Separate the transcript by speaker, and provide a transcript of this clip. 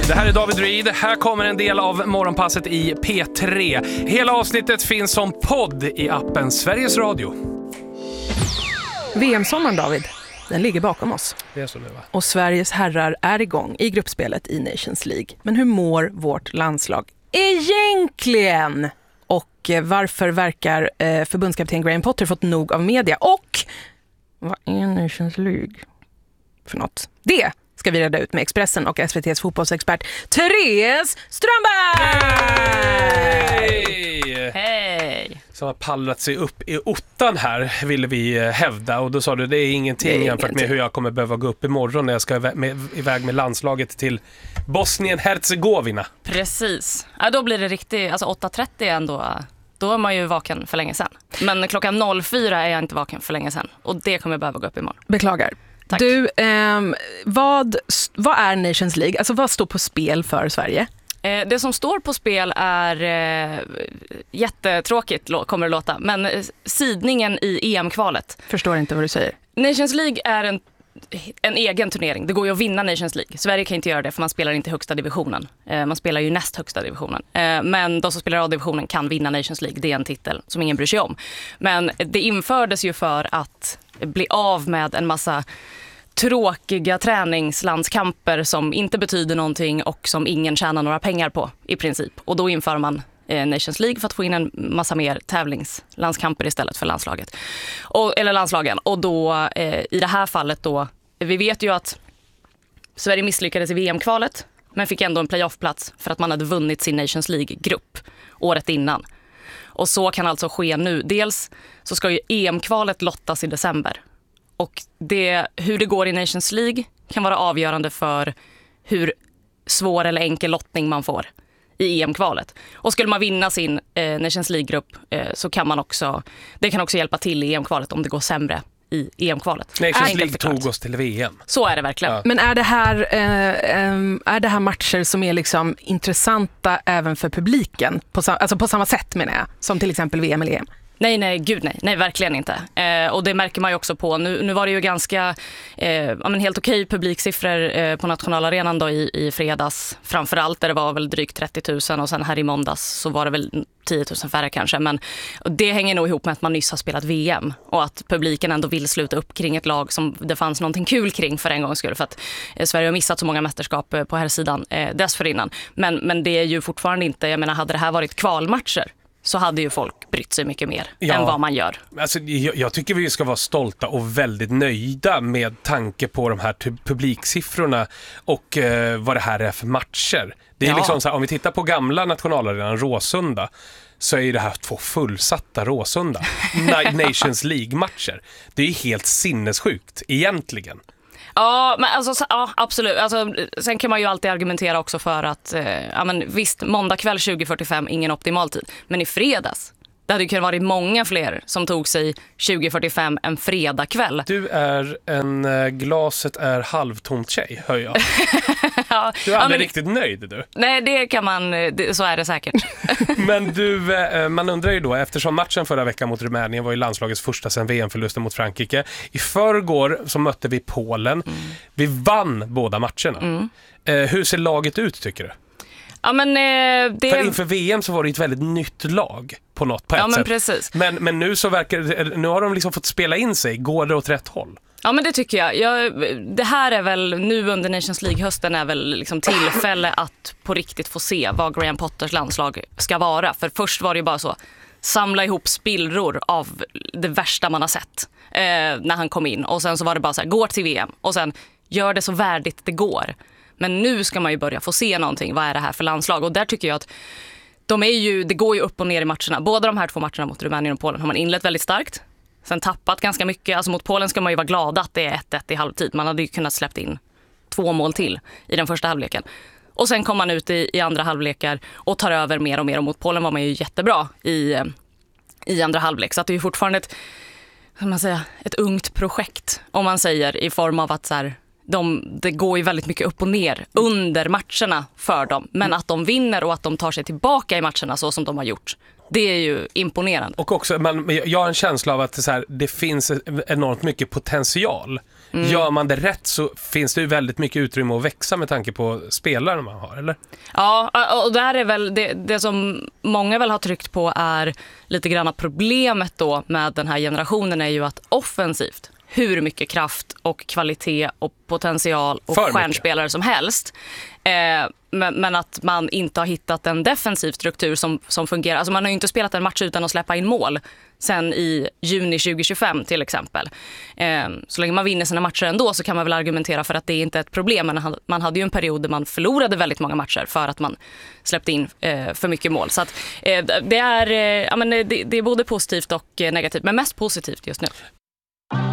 Speaker 1: Det här är David Reed. Här kommer en del av morgonpasset i P3. Hela avsnittet finns som podd i appen Sveriges Radio.
Speaker 2: VM-sommaren, David, den ligger bakom oss.
Speaker 1: Det är så nu, va?
Speaker 2: Och Sveriges herrar är igång i gruppspelet i Nations League. Men hur mår vårt landslag egentligen? Och varför verkar förbundskapten Graham Potter fått nog av media? Och vad är Nations League för något? Det ska vi reda ut med Expressen och SVT:s fotbollsexpert Therese Strömberg!
Speaker 1: Hej!
Speaker 3: Hej!
Speaker 1: Som har pallrat sig upp i ottan här, ville vi hävda. Och då sa du, det är ingenting jämfört med hur jag kommer behöva gå upp imorgon när jag ska iväg med landslaget till Bosnien-Herzegovina.
Speaker 3: Precis. Ja, då blir det riktigt, alltså 8:30 ändå. Då är man ju vaken för länge sedan. Men klockan 04 är jag inte vaken för länge sedan. Och det kommer jag behöva gå upp imorgon.
Speaker 2: Beklagar.
Speaker 3: Tack.
Speaker 2: Du, vad är Nations League? Alltså vad står på spel för Sverige?
Speaker 3: Det som står på spel är jättetråkigt, kommer det låta. Men sidningen i EM-kvalet.
Speaker 2: Förstår inte vad du säger.
Speaker 3: Nations League är en egen turnering. Det går ju att vinna Nations League. Sverige kan inte göra det för man spelar inte högsta divisionen. Man spelar ju näst högsta divisionen. Men de som spelar A-divisionen kan vinna Nations League. Det är en titel som ingen bryr sig om. Men det infördes ju för att bli av med en massa tråkiga träningslandskamper som inte betyder någonting och som ingen tjänar några pengar på i princip. Och då inför man Nations League för att få in en massa mer tävlingslandskamper istället för landslaget. Eller landslagen. Och då i det här fallet då, vi vet ju att Sverige misslyckades i VM-kvalet men fick ändå en playoff-plats för att man hade vunnit sin Nations League-grupp året innan. Och så kan alltså ske nu. Dels så ska ju EM-kvalet lottas i december. Och hur det går i Nations League kan vara avgörande för hur svår eller enkel lottning man får i EM-kvalet. Och skulle man vinna sin Nations League-grupp så kan man också, det kan också hjälpa till i EM-kvalet om det går sämre i EM-kvalet.
Speaker 1: Nations League tog oss till VM.
Speaker 3: Så är det verkligen. Ja.
Speaker 2: Men är det här matcher som är liksom intressanta även för publiken? Alltså på samma sätt menar jag, som till exempel VM eller EM?
Speaker 3: Nej, verkligen inte. Och det märker man ju också på. Nu var det ju ganska helt okej publiksiffror på nationalarenan då i fredags. Framförallt där det var väl drygt 30 000 och sen här i måndags så var det väl 10 000 färre kanske. Men det hänger nog ihop med att man nyss har spelat VM och att publiken ändå vill sluta upp kring ett lag som det fanns någonting kul kring för en gångs skull. För att Sverige har missat så många mästerskap på här sidan dessförinnan. Men det är ju fortfarande inte, jag menar hade det här varit kvalmatcher så hade ju folk brytt sig mycket mer än vad man gör.
Speaker 1: Alltså, jag tycker vi ska vara stolta och väldigt nöjda med tanke på de här publiksiffrorna och vad det här är för matcher. Det är liksom så här, om vi tittar på gamla nationalarenan Råsunda så är det här 2 fullsatta Råsunda Nations League-matcher. Det är ju helt sinnessjukt egentligen.
Speaker 3: Ja, men alltså, ja, absolut. Alltså, sen kan man ju alltid argumentera också för att visst, måndag kväll 20:45, ingen optimal tid. Men i fredags, det hade ju kunnat varit många fler som tog sig 20:45 en fredagkväll.
Speaker 1: Du är en glaset är halvtomt tjej, hör jag.
Speaker 3: Ja,
Speaker 1: du är aldrig riktigt nöjd, du.
Speaker 3: Nej, det kan man, så är det säkert.
Speaker 1: Men du, man undrar ju då, eftersom matchen förra veckan mot Rumänien var ju landslagets första sen VM-förlusten mot Frankrike. I förrgår så mötte vi Polen. Vi vann båda matcherna. Hur ser laget ut, tycker du?
Speaker 3: Ja, men
Speaker 1: för inför VM så var det ett väldigt nytt lag på ett sätt.
Speaker 3: Precis.
Speaker 1: Men nu så nu har de liksom fått spela in sig. Går det åt rätt håll?
Speaker 3: Ja, men det tycker jag. Det här är väl nu under Nations League-hösten är väl liksom tillfälle att på riktigt få se vad Graham Potters landslag ska vara. För först var det ju bara så, samla ihop spillror av det värsta man har sett när han kom in. Och sen så var det bara så här, gå till VM och sen gör det så värdigt det går. Men nu ska man ju börja få se någonting. Vad är det här för landslag? Och där tycker jag att det går ju upp och ner i matcherna. Båda de här 2 matcherna mot Rumänien och Polen har man inlett väldigt starkt. Sen tappat ganska mycket. Alltså mot Polen ska man ju vara glad att det är 1-1 i halvtid. Man hade ju kunnat släppt in 2 mål till i den första halvleken. Och sen kom man ut i andra halvlekar och tar över mer och mer. Och mot Polen var man ju jättebra i andra halvlek. Så att det är ju fortfarande ett ungt projekt, om man säger, i form av att så här, det går ju väldigt mycket upp och ner under matcherna för dem. Men att de vinner och att de tar sig tillbaka i matcherna så som de har gjort, det är ju imponerande.
Speaker 1: Och också, jag har en känsla av att det finns enormt mycket potential Gör man det rätt så finns det ju väldigt mycket utrymme att växa med tanke på spelare man har, eller?
Speaker 3: Ja, och där är väl det som många väl har tryckt på är lite grann problemet då med den här generationen är ju att offensivt hur mycket kraft och kvalitet och potential och stjärnspelare som helst. Men att man inte har hittat en defensiv struktur som fungerar. Alltså man har ju inte spelat en match utan att släppa in mål sen i juni 2025 till exempel. Så länge man vinner sina matcher ändå så kan man väl argumentera för att det inte är ett problem. Men man hade ju en period där man förlorade väldigt många matcher för att man släppte in för mycket mål. Så att, det är både positivt och negativt, men mest positivt just nu.